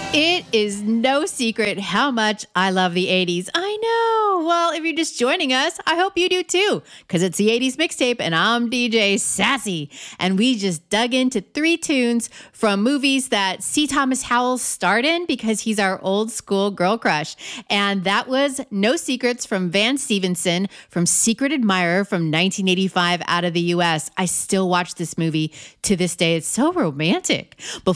It is no secret how much I love the 80s. I know. Well, if you're just joining us, I hope you do too, because it's the 80s mixtape and I'm DJ Sassy. And we just dug into 3 tunes from movies that C. Thomas Howell starred in because he's our old school girl crush. And that was No Secrets from Van Stevenson from Secret Admirer from 1985 out of the US. I still watch this movie to this day. It's so romantic.